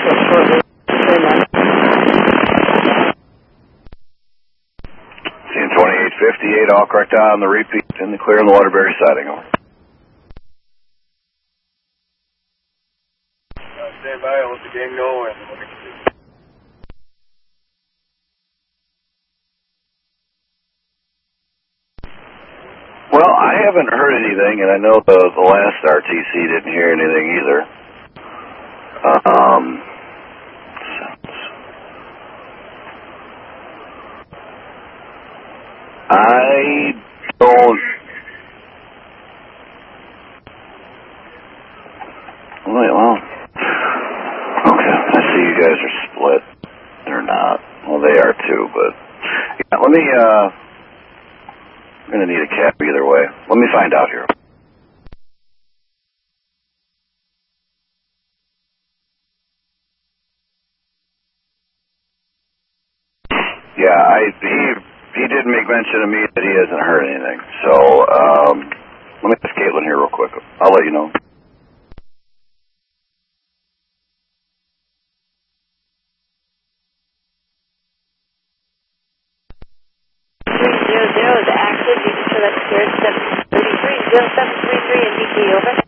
shortly. Very much. Scene 2858, all correct on the repeat in the clear on the Waterbury siding. Over. Stand by, I'll let the game go and well, I haven't heard anything, and I know the last RTC didn't hear anything either. I don't. Well, okay. I see you guys are split. They're not. Well, they are too, but yeah, let me. I'm gonna need a cap either way. Let me find out here. Yeah, he did make mention to me that he hasn't heard anything. So let me ask Caitlin here real quick. I'll let you know. Is active. You can show that cleared 733 0733 and DT over.